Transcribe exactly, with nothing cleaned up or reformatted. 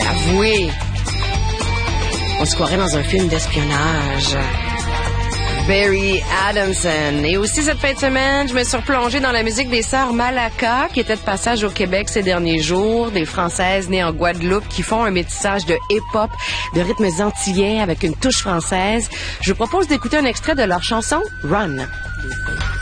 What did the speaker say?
mais avouez, on se croirait dans un film d'espionnage. Barry Adamson. Et aussi cette fin de semaine, je me suis replongée dans la musique des sœurs Malaka, qui étaient de passage au Québec ces derniers jours, des Françaises nées en Guadeloupe qui font un métissage de hip-hop, de rythmes antillais avec une touche française. Je vous propose d'écouter un extrait de leur chanson Run.